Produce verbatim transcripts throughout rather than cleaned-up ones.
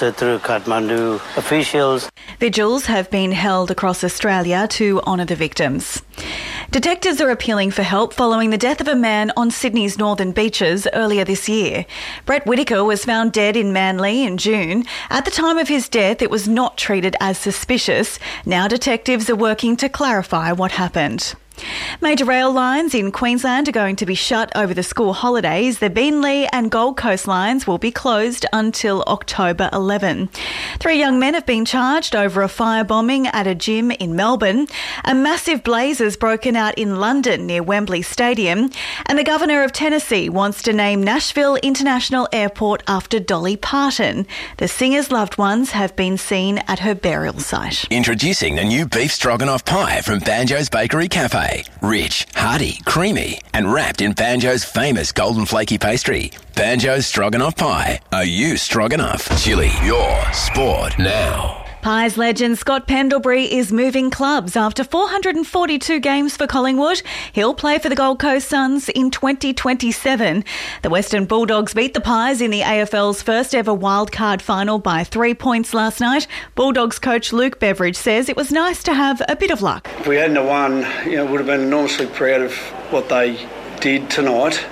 through Kathmandu officials. Vigils have been held across Australia to honour the victims. Detectives are appealing for help following the death of a man on Sydney's northern beaches earlier this year. Brett Whitaker was found dead in Manly in June. At the time of his death, it was not treated as suspicious. Now detectives are working to clarify what happened. Major rail lines in Queensland are going to be shut over the school holidays. The Beenleigh and Gold Coast lines will be closed until October eleventh. Three young men have been charged over a firebombing at a gym in Melbourne. A massive blaze has broken out in London near Wembley Stadium. And the Governor of Tennessee wants to name Nashville International Airport after Dolly Parton. The singer's loved ones have been seen at her burial site. Introducing the new beef stroganoff pie from Banjo's Bakery Cafe. Rich, hearty, creamy, and wrapped in Banjo's famous golden flaky pastry. Banjo's Stroganoff Pie. Are you Stroganoff? Chili, your sport now. Pies legend Scott Pendlebury is moving clubs after four hundred forty-two games for Collingwood. He'll play for the Gold Coast Suns in twenty twenty-seven. The Western Bulldogs beat the Pies in the A F L's first ever wildcard final by three points last night. Bulldogs coach Luke Beveridge says it was nice to have a bit of luck. If we hadn't have won, you know, would have been enormously proud of what they did tonight.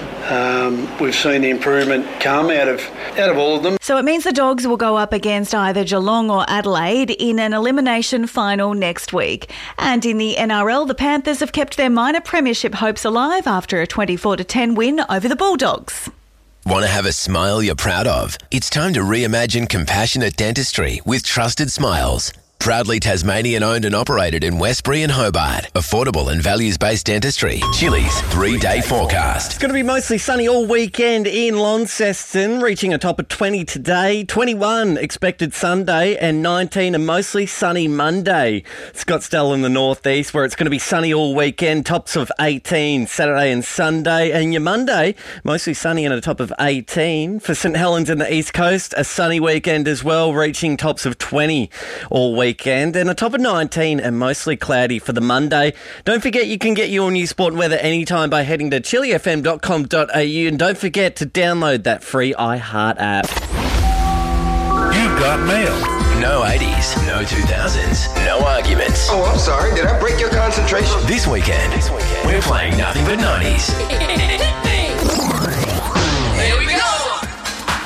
Um, we've seen the improvement come out of out of all of them. So it means the Dogs will go up against either Geelong or Adelaide in an elimination final next week. And in the N R L, the Panthers have kept their minor premiership hopes alive after a twenty-four to ten win over the Bulldogs. Want to have a smile you're proud of? It's time to reimagine compassionate dentistry with Trusted Smiles. Proudly Tasmanian owned and operated in Westbury and Hobart. Affordable and values-based dentistry. Chili's three-day forecast. It's going to be mostly sunny all weekend in Launceston, reaching a top of twenty today, twenty-one expected Sunday, and nineteen a mostly sunny Monday. Scottsdale in the northeast, where it's going to be sunny all weekend, tops of eighteen Saturday and Sunday, and your Monday, mostly sunny and a top of eighteen. For St Helens in the east coast, a sunny weekend as well, reaching tops of twenty all weekend. Weekend and a top of nineteen and mostly cloudy for the Monday. Don't forget you can get your new sport and weather anytime by heading to chili f m dot com dot a u and don't forget to download that free iHeart app. You've got mail. No eighties, no two thousands, no arguments. Oh, I'm sorry. Did I break your concentration? This weekend, this weekend we're playing nothing but nineties.